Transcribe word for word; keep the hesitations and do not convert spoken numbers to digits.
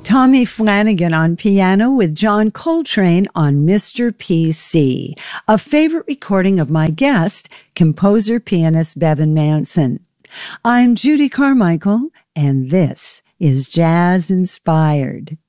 Tommy Flanagan on piano with John Coltrane on Mister P C, a favorite recording of my guest, composer-pianist Bevan Manson. I'm Judy Carmichael, and this is Jazz Inspired.